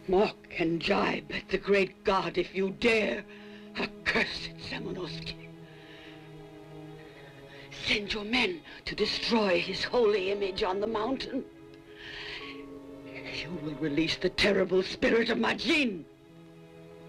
Mock and jibe at the great god if you dare, accursed Semonosuke. Send your men to destroy his holy image on the mountain. You will release the terrible spirit of Majin.